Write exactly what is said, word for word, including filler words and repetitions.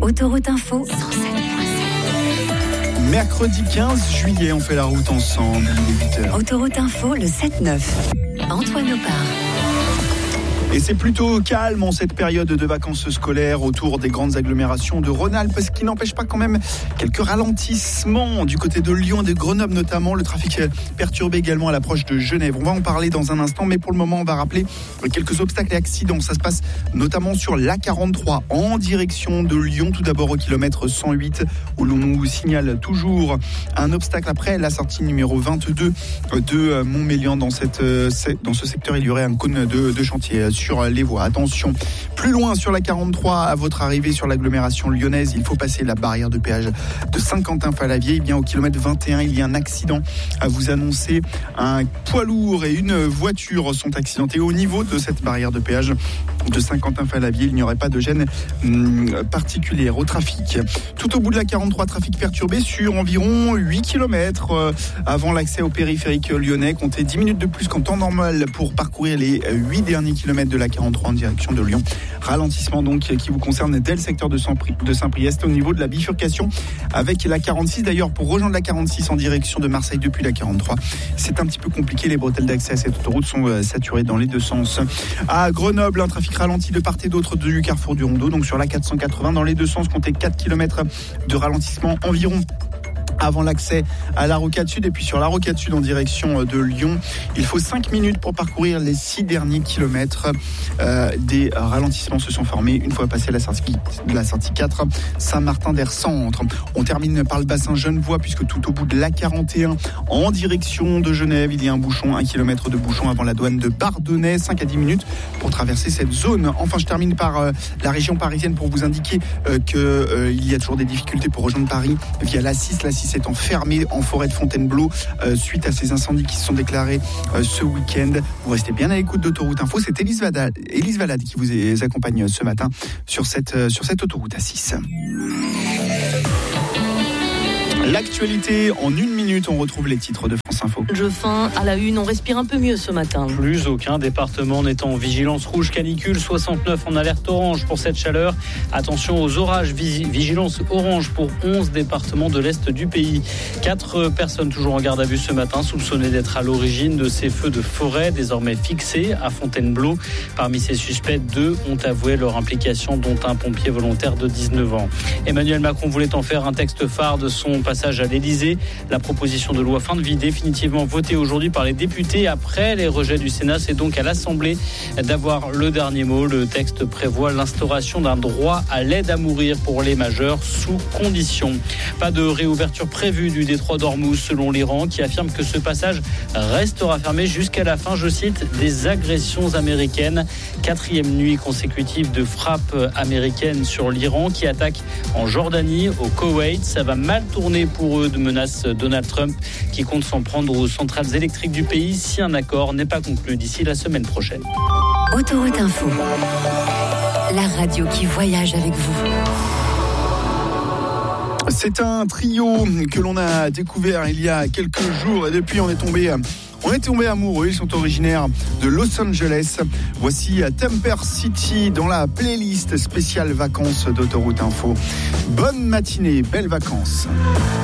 Autoroute Info cent sept virgule sept. Mercredi quinze juillet, on fait la route ensemble, il est huit heures. Autoroute Info, le sept neuf. Antoine Opar. Et c'est plutôt calme en cette période de vacances scolaires autour des grandes agglomérations de Rhône-Alpes, ce qui n'empêche pas quand même quelques ralentissements du côté de Lyon et de Grenoble notamment. Le trafic perturbé également à l'approche de Genève. On va en parler dans un instant, mais pour le moment, on va rappeler quelques obstacles et accidents. Ça se passe notamment sur l'A quarante-trois en direction de Lyon, tout d'abord au kilomètre cent huit, où l'on nous signale toujours un obstacle après la sortie numéro vingt-deux de Montmélian. Dans, cette, dans ce secteur, il y aurait un cône de, de chantier sur les voies. Attention, plus loin sur la quarante-trois, à votre arrivée sur l'agglomération lyonnaise, il faut passer la barrière de péage de Saint-Quentin-Fallavier. Eh bien, au kilomètre vingt et un, il y a un accident à vous annoncer. Un poids lourd et une voiture sont accidentés au niveau de cette barrière de péage de Saint-Quentin-Fallavier. Il n'y aurait pas de gêne hum, particulière au trafic. Tout au bout de la quarante-trois, trafic perturbé sur environ huit kilomètres euh, avant l'accès au périphérique lyonnais. Comptez dix minutes de plus qu'en temps normal pour parcourir les huit derniers kilomètres de la quarante-trois en direction de Lyon. Ralentissement donc qui vous concerne dès le secteur de Saint-Priest au niveau de la bifurcation avec la quarante-six. D'ailleurs, pour rejoindre la quarante-six en direction de Marseille depuis la quarante-trois, c'est un petit peu compliqué. Les bretelles d'accès à cette autoroute sont saturées dans les deux sens. À Grenoble, un trafic ralenti de part et d'autre du carrefour du Rondeau. Donc sur la quatre cent quatre-vingts dans les deux sens, comptez quatre kilomètres de ralentissement environ avant l'accès à la Rocade Sud. Et puis sur la Rocade Sud en direction de Lyon, il faut cinq minutes pour parcourir les six derniers kilomètres. Euh, des ralentissements se sont formés une fois passé la sortie, la sortie quatre, Saint-Martin-d'Air-Centre. On termine par le bassin Genevois, puisque tout au bout de l'A quarante et un en direction de Genève, il y a un bouchon, un kilomètre de bouchon avant la douane de Bardonnay, cinq à dix minutes pour traverser cette zone. Enfin, je termine par euh, la région parisienne pour vous indiquer euh, qu'il euh, y a toujours des difficultés pour rejoindre Paris via l'A six. L'A six étant fermé en forêt de Fontainebleau euh, suite à ces incendies qui se sont déclarés euh, ce week-end. Vous restez bien à l'écoute d'Autoroute Info. C'est Élise Valade, Élise Valade qui vous accompagne ce matin sur cette, euh, sur cette autoroute A six. L'actualité en une minute, on retrouve les titres de France Info. Je faim à la une, on respire un peu mieux ce matin. Plus aucun département n'est en vigilance rouge canicule, soixante-neuf en alerte orange pour cette chaleur. Attention aux orages, vigilance orange pour onze départements de l'Est du pays. Quatre personnes toujours en garde à vue ce matin, soupçonnées d'être à l'origine de ces feux de forêt, désormais fixés à Fontainebleau. Parmi ces suspects, deux ont avoué leur implication, dont un pompier volontaire de dix-neuf ans. Emmanuel Macron voulait en faire un texte phare de son passage à l'Élysée. La proposition de loi fin de vie définitivement votée aujourd'hui par les députés après les rejets du Sénat. C'est donc à l'Assemblée d'avoir le dernier mot. Le texte prévoit l'instauration d'un droit à l'aide à mourir pour les majeurs sous condition. Pas de réouverture prévue du détroit d'Ormuz selon l'Iran qui affirme que ce passage restera fermé jusqu'à la fin, je cite, des agressions américaines. Quatrième nuit consécutive de frappes américaines sur l'Iran qui attaque en Jordanie, au Koweït. Ça va mal tourner pour eux, de menace Donald Trump qui compte s'en prendre aux centrales électriques du pays si un accord n'est pas conclu d'ici la semaine prochaine. Autoroute Info, la radio qui voyage avec vous. C'est un trio que l'on a découvert il y a quelques jours et depuis on est tombé... On est tombé amoureux, ils sont originaires de Los Angeles. Voici Temper City dans la playlist spéciale vacances d'Autoroute Info. Bonne matinée, belles vacances.